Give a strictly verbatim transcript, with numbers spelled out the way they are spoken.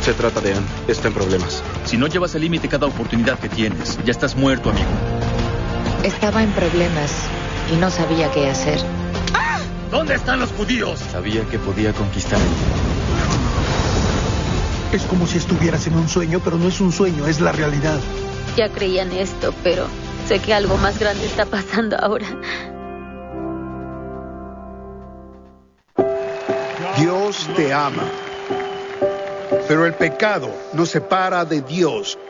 Se trata de Ann. Está en problemas. Si no llevas al límite cada oportunidad que tienes, ya estás muerto, amigo. Estaba en problemas y no sabía qué hacer. ¡Ah! ¿Dónde están los judíos? Sabía que podía conquistar el mundo. Es como si estuvieras en un sueño, pero no es un sueño, es la realidad. Ya creía en esto, pero sé que algo más grande está pasando ahora. Dios te ama, pero el pecado nos separa de Dios